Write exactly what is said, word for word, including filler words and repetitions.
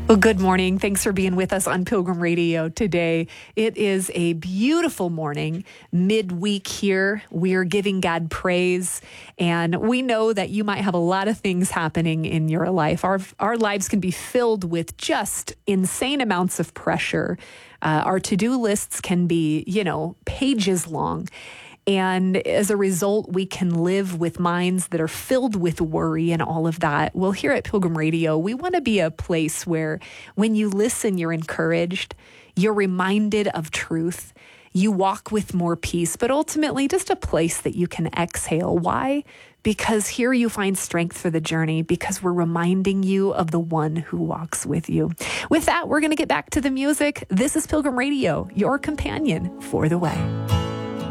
Well, good morning. Thanks for being with us on Pilgrim Radio today. It is a beautiful morning, midweek here. We're giving God praise, and we know that you might have a lot of things happening in your life. Our, our lives can be filled with just insane amounts of pressure. Uh, our to-do lists can be, you know, pages long. And as a result, we can live with minds that are filled with worry and all of that. Well, here at Pilgrim Radio, we want to be a place where when you listen, you're encouraged, you're reminded of truth, you walk with more peace, but ultimately just a place that you can exhale. Why? Because here you find strength for the journey, because we're reminding you of the one who walks with you. With that, we're going to get back to the music. This is Pilgrim Radio, your companion for the way.